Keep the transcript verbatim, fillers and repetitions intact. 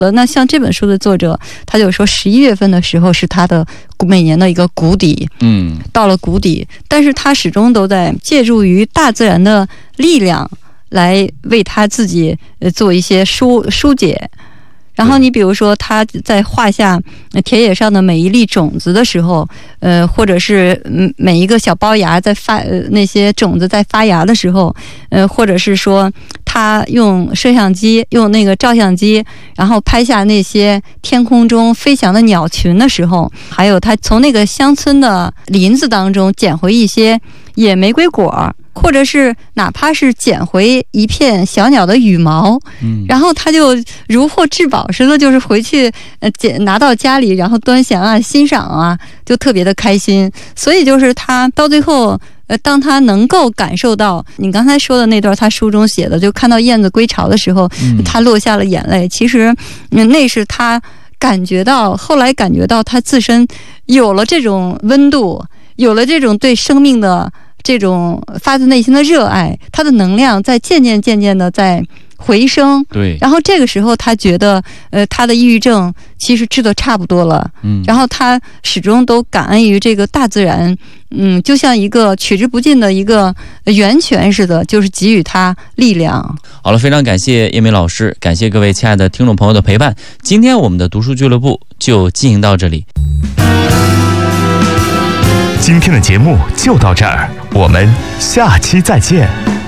那像这本书的作者，他就说十一月份的时候是他的每年的一个谷底，嗯，到了谷底，但是他始终都在借助于大自然的力量来为他自己做一些疏疏解。然后你比如说他在画下田野上的每一粒种子的时候，呃，或者是每一个小包芽在发、呃、那些种子在发芽的时候，呃，或者是说他用摄像机用那个照相机然后拍下那些天空中飞翔的鸟群的时候，还有他从那个乡村的林子当中捡回一些野玫瑰果，或者是哪怕是捡回一片小鸟的羽毛，嗯，然后他就如获至宝似的，就是回去呃捡拿到家里，然后端详啊欣赏啊，就特别的开心。所以就是他到最后呃当他能够感受到你刚才说的那段他书中写的，就看到燕子归巢的时候，嗯，他落下了眼泪。其实、嗯、那是他感觉到后来感觉到他自身有了这种温度，有了这种对生命的这种发自内心的热爱，他的能量在渐渐渐渐的在回升。对，然后这个时候他觉得呃他的抑郁症其实治得差不多了，嗯，然后他始终都感恩于这个大自然，嗯，就像一个取之不尽的一个源泉似的，就是给予他力量。 好了，非常感谢叶梅老师，感谢各位亲爱的听众朋友的陪伴。今天我们的读书俱乐部就进行到这里。 今天的节目就到这儿，我们下期再见。